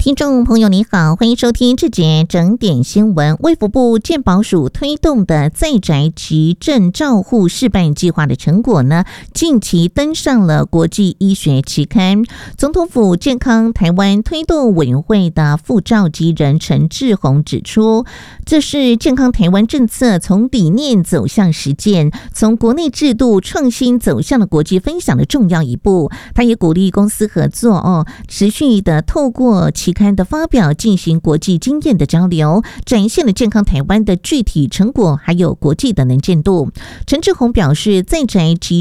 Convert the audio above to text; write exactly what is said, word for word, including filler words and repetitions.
听众朋友你好，欢迎收听这节整点新闻。卫福部健保署推动的在宅急症照护示范计划的成果呢，近期登上了国际医学期刊。总统府健康台湾推动委员会的副召集人陈志宏指出，这是健康台湾政策从理念走向实践，从国内制度创新走向了国际分享的重要一步。他也鼓励公司合作哦，持续的透过期刊的发表进行国际经验的交流，展现了健康台湾的具体成果还有国际的能见度。陈志宏表示，在宅急